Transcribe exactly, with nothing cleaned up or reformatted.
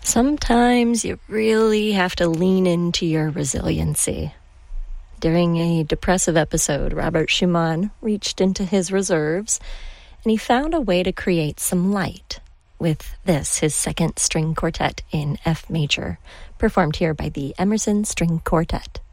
Sometimes you really have to lean into your resiliency. During a depressive episode, Robert Schumann reached into his reserves, and he found a way to create some light with this, his second string quartet in F major, performed here by the Emerson String Quartet.